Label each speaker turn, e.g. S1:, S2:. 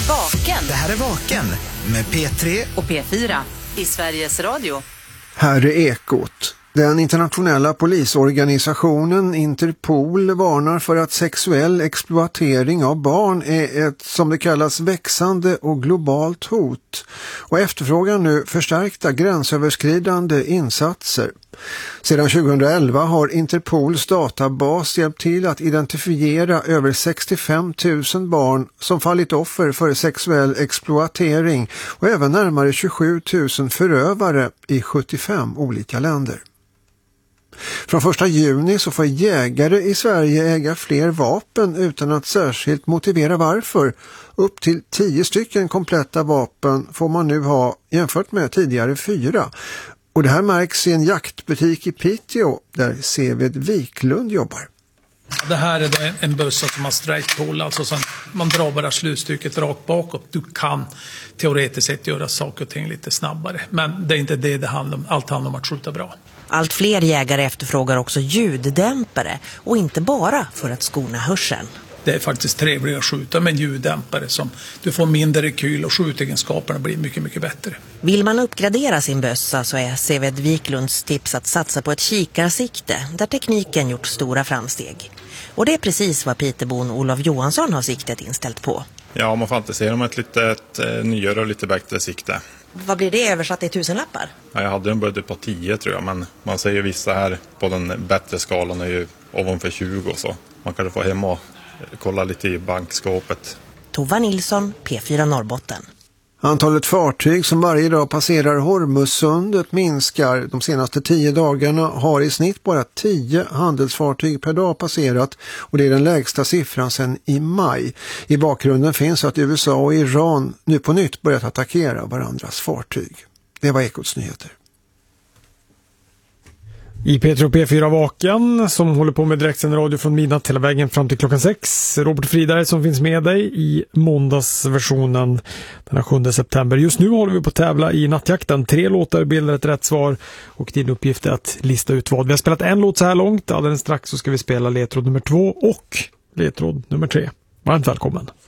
S1: Vaken.
S2: Det här är Vaken med P3
S1: och P4 i Sveriges Radio.
S3: Här är Ekot. Den internationella polisorganisationen Interpol varnar för att sexuell exploatering av barn är ett, som det kallas, växande och globalt hot och efterfrågar nu förstärkta gränsöverskridande insatser. Sedan 2011 har Interpols databas hjälpt till att identifiera över 65 000 barn som fallit offer för sexuell exploatering och även närmare 27 000 förövare i 75 olika länder. Från 1 juni så får jägare i Sverige äga fler vapen utan att särskilt motivera varför. Upp till 10 stycken kompletta vapen får man nu ha jämfört med tidigare 4. Och det här märks i en jaktbutik i Piteå där Seved Wiklund jobbar.
S4: Det här är en bössa som har straight pull, alltså som man drar bara slutstycket rakt bakåt. Du kan teoretiskt sett göra saker och ting lite snabbare, men det är inte det handlar om. Allt handlar om att skjuta bra.
S5: Allt fler jägare efterfrågar också ljuddämpare och inte bara för att skona hörseln.
S4: Det är faktiskt trevligt att skjuta med en ljuddämpare som du får mindre rekyl och skjutegenskaperna blir mycket, mycket bättre.
S5: Vill man uppgradera sin bössa så är Seved Wiklunds tips att satsa på ett kikarsikte där tekniken gjort stora framsteg. Och det är precis vad Pitebon Olof Johansson har siktet inställt på.
S6: Ja, man fantiserar om ett lite nyare och lite bättre sikte.
S5: Vad blir det översatt i 1000-lappar?
S6: Ja, jag hade en budget på 10 tror jag, men man säger vissa här på den bättre skalan är ju ovanför 20 och så. Man kan få hem och kolla lite i bankskåpet.
S5: Tova Nilsson, P4 Norrbotten.
S3: Antalet fartyg som varje dag passerar Hormuzsundet minskar. De senaste 10 dagarna har i snitt bara 10 handelsfartyg per dag passerat och det är den lägsta siffran sedan i maj. I bakgrunden finns att USA och Iran nu på nytt börjat attackera varandras fartyg. Det var Ekots nyheter.
S7: I P3 och P4 Vaken som håller på med direktsänd radio från midnatt hela vägen fram till klockan 6. Robert Friberg som finns med dig i måndagsversionen den 7 september. Just nu håller vi på att tävla i nattjakten. 3 låtar bildar ett rätt svar och din uppgift är att lista ut vad. Vi har spelat en låt så här långt. Alldeles strax så ska vi spela ledtråd nummer 2 och ledtråd nummer 3. Varmt välkommen.